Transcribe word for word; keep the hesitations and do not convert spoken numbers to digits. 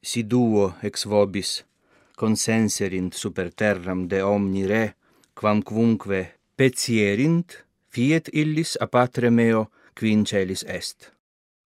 si duo ex vobis consenserint super terram de omni re, quamquunque petierint, fiet illis a patre meo qui in celis est.